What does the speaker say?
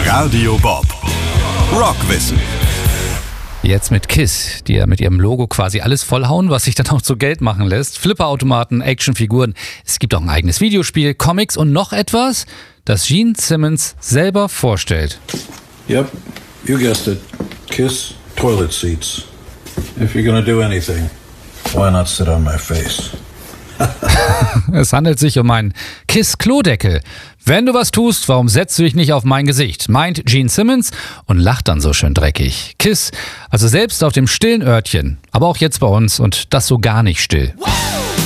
Radio Bob. Rockwissen. Jetzt mit KISS, die ja mit ihrem Logo quasi alles vollhauen, was sich dann auch zu Geld machen lässt. Flipperautomaten, Actionfiguren. Es gibt auch ein eigenes Videospiel, Comics und noch etwas, das Gene Simmons selber vorstellt. Yep, you guessed it. KISS toilet seats. If you're gonna do anything, why not sit on my face? Es handelt sich um einen KISS-Klodeckel. Wenn du was tust, warum setzt du dich nicht auf mein Gesicht? Meint Gene Simmons und lacht dann so schön dreckig. KISS, also selbst auf dem stillen Örtchen, aber auch jetzt bei uns und das so gar nicht still.